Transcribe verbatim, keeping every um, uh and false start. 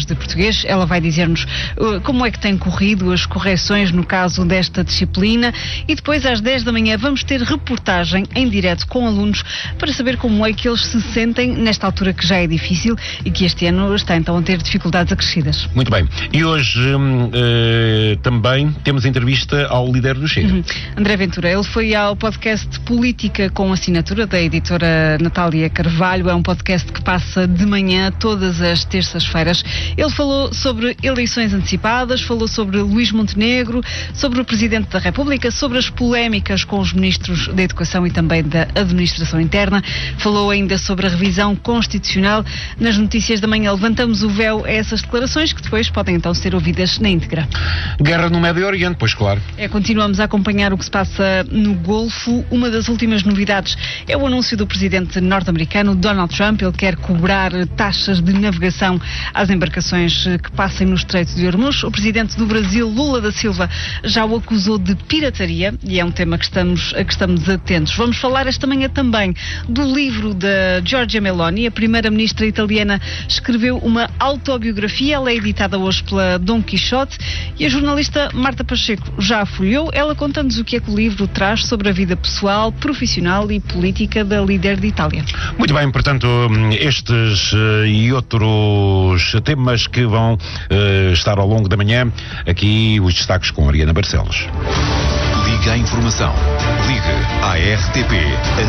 de português. Ela vai dizer-nos uh, como é que tem corrido as correções no caso desta disciplina, e depois às dez da manhã vamos ter reportagem em direto com alunos para saber como é que eles se sentem nesta altura que já é difícil e que este ano está então a ter dificuldades acrescidas. Muito bem. E hoje hum, uh, também temos entrevista ao líder do Chega. Uhum. André Ventura, ele foi ao podcast Política com Assinatura da editora Natália Carvalho. É um podcast que passa de manhã todas as terças-feiras. Ele falou sobre eleições antecipadas, falou sobre Luís Montenegro, sobre o Presidente da República, sobre as polémicas com os ministros da Educação e também da Administração Interna. Falou ainda sobre a revisão constitucional. Nas notícias da manhã levantamos o véu a essas declarações que depois podem então ser ouvidas na íntegra. Guerra no Médio Oriente, pois claro. É, continuamos a acompanhar o que se passa no Golfo. Uma das últimas novidades é o anúncio do presidente norte-americano Donald Trump. Ele quer cobrar taxas de navegação às embarcações que passem no Estreito de Hormuz. O presidente do Brasil, Lula da Silva, já o acusou de pirataria e é um tema que estamos, a que estamos atentos. Vamos falar esta manhã também do livro da Giorgia Meloni. A primeira-ministra italiana escreveu uma autobiografia. Ela é editada hoje pela Dom Quixote e a jornalista Marta Pacheco já a folheou. Ela conta-nos o que é que o livro traz sobre a vida pessoal, profissional e política da líder de Itália. Muito bem, portanto, estes uh, e outros temas que vão uh, estar ao longo da manhã, aqui os destaques com a Ariana Barcelos. Liga à informação. Liga à R T P.